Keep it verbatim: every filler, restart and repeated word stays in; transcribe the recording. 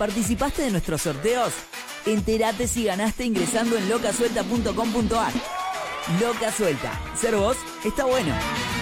¿Participaste de nuestros sorteos? Entérate si ganaste ingresando en loca suelta punto com punto ar. Loca Suelta. Ser vos está bueno.